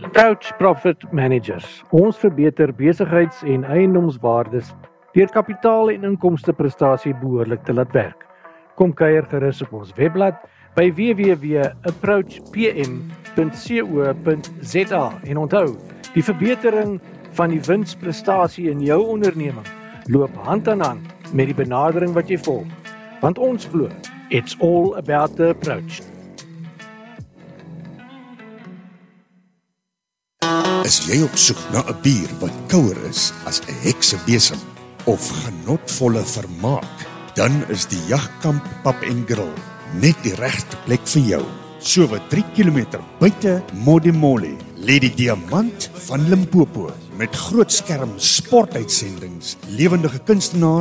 Approach Profit Managers. Ons verbeter besigheids- en eiendomswaardes deur kapitaal en inkomsteprestasie behoorlik te laat werk. Kom kuier gerus op ons webblad by www.approachpm.co.za en onthou, die verbetering van die winsprestasie in jou onderneming loop hand aan hand met die benadering wat jy volg. Want ons glo, it's all about the approach. Is jy op soek na 'n bier wat kouer is as 'n heksebesem of genotvolle vermaak, dan is die Jagkamp Pub & Grill net die regte plek vir jou. So wat 3 km buite Modimolle lê die Diamant van Limpopo met grootskerm sportuitsendings, lewendige kunstenaars